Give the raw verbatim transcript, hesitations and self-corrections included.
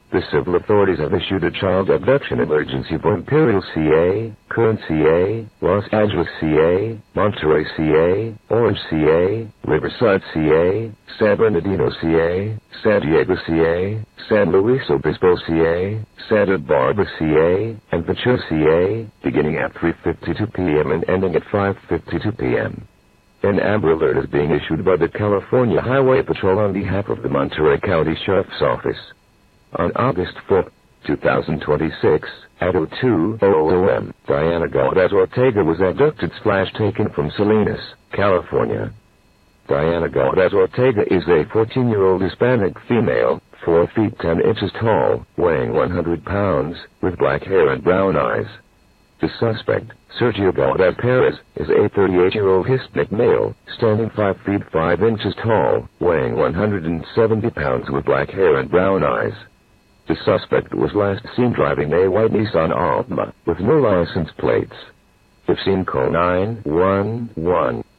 The civil authorities have issued a child abduction emergency for Imperial, C A, Kern, C A, Los Angeles, C A, Monterey, C A, Orange, C A, Riverside, C A, San Bernardino, C A, San Diego, C A, San Luis Obispo, C A, Santa Barbara, C A, and Ventura, C A, beginning at three fifty-two p m and ending at five fifty-two p m An Amber Alert is being issued by the California Highway Patrol on behalf of the Monterey County Sheriff's Office. On August fourth, two thousand twenty-six, at oh two hundred a m, Diana Galvez Ortega was abducted slash taken from Salinas, California. Diana Galvez Ortega is a fourteen-year-old Hispanic female, four feet ten inches tall, weighing one hundred pounds, with black hair and brown eyes. The suspect, Sergio Galvez Perez, is a thirty-eight-year-old Hispanic male, standing five feet five inches tall, weighing one hundred seventy pounds with black hair and brown eyes. The suspect was last seen driving a white Nissan Altima, with no license plates. If seen, call nine one one.